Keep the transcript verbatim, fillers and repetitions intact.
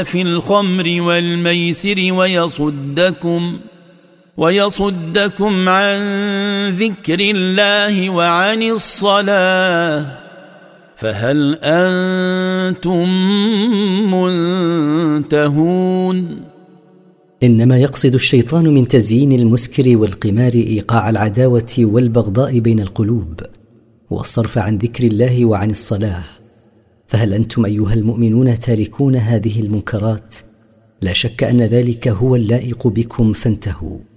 في الخمر والميسر ويصدكم ويصدكم عن ذكر الله وعن الصلاة فهل أنتم منتهون؟ إنما يقصد الشيطان من تزيين المسكر والقمار إيقاع العداوة والبغضاء بين القلوب والصرف عن ذكر الله وعن الصلاة. فهل أنتم أيها المؤمنون تاركون هذه المنكرات؟ لا شك أن ذلك هو اللائق بكم فانتهوا.